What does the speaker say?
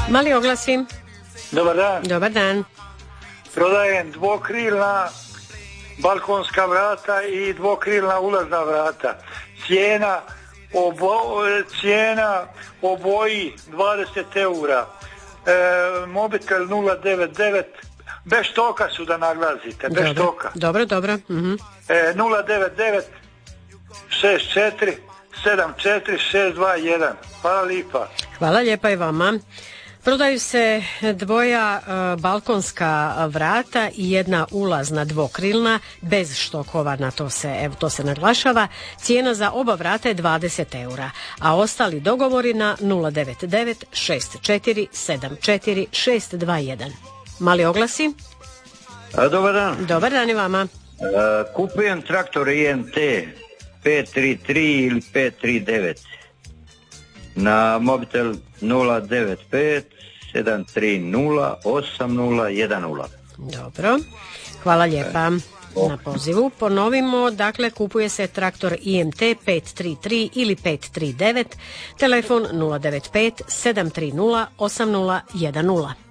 Mali oglasi. Dobar dan. Dobar dan. Prodajem dvokrilna balkonska vrata i dvokrilna ulazna vrata. Cijena oboji 20 eura. Mobitel 099. Bez štoka su da naglazite. Bez štoka. Dobro. 099 64 74 621. Hvala lijepa. Hvala lijepa i vama. Prodaju se dvoja balkonska vrata i jedna ulazna dvokrilna bez štokova, na to se naglašava. Cijena za oba vrata je 20 eura, a ostali dogovori na 099 64 74 621. Mali oglasi. Dobar dan. Dobar dan i vama. Kupujem traktor IMT 533 ili 539 na mobitel 095 730 8010. Dobro, hvala lijepa na pozivu. Ponovimo, dakle, kupuje se traktor IMT 533 ili 539, telefon 095 730 8010.